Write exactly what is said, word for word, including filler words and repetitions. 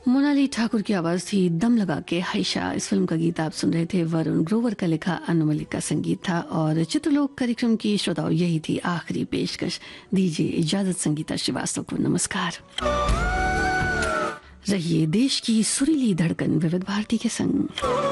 मोनाली ठाकुर की आवाज थी दम लगा के हाइशा। इस फिल्म का गीत आप सुन रहे थे, वरुण ग्रोवर का लिखा, अनु मलिक का संगीत था। और चित्रलोक कार्यक्रम की श्रोताओं यही थी आखिरी पेशकश। दीजिए इजाजत संगीता श्रीवास्तव को नमस्कार। रहिए देश की सुरीली धड़कन विविध भारती के संग।